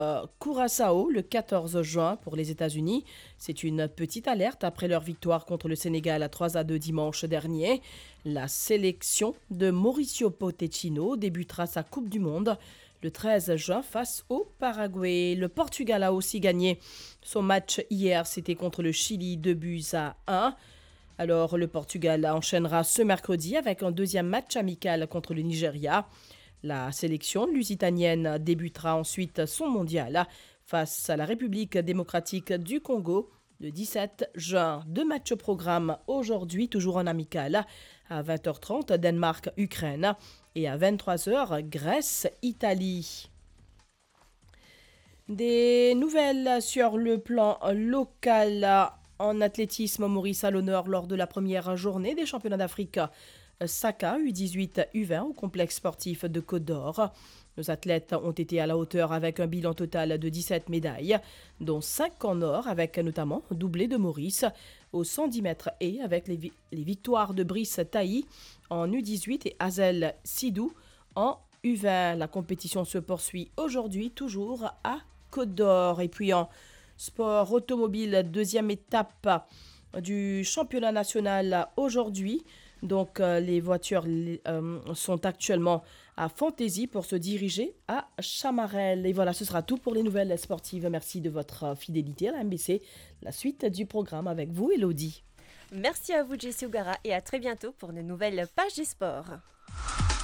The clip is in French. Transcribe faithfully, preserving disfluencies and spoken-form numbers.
euh, Curaçao le quatorze juin pour les États-Unis. C'est une petite alerte après leur victoire contre le Sénégal à trois à deux dimanche dernier. La sélection de Mauricio Pochettino débutera sa Coupe du Monde le treize juin face au Paraguay. Le Portugal a aussi gagné son match hier, c'était contre le Chili, deux buts à un. Alors le Portugal enchaînera ce mercredi avec un deuxième match amical contre le Nigeria. La sélection lusitanienne débutera ensuite son mondial face à la République démocratique du Congo le dix-sept juin. Deux matchs au programme aujourd'hui, toujours en amical. À vingt heures trente, Danemark-Ukraine et à vingt-trois heures, Grèce-Italie. Des nouvelles sur le plan local en athlétisme. Maurice à l'honneur lors de la première journée des championnats d'Afrique Saka U dix-huit U vingt au complexe sportif de Côte d'Or. Nos athlètes ont été à la hauteur avec un bilan total de dix-sept médailles, dont cinq en or avec notamment doublé de Maurice aux cent dix mètres et avec les, vi- les victoires de Brice Tailly en U dix-huit et Hazel Sidou en U vingt. La compétition se poursuit aujourd'hui toujours à Côte d'Or. Et puis en sport automobile, deuxième étape du championnat national aujourd'hui. Donc euh, les voitures euh, sont actuellement à Fantasy pour se diriger à Chamarel. Et voilà, ce sera tout pour les nouvelles sportives. Merci de votre fidélité à la M B C. La suite du programme avec vous, Elodie. Merci à vous, Jessie Ogara, et à très bientôt pour de nouvelles pages des sports.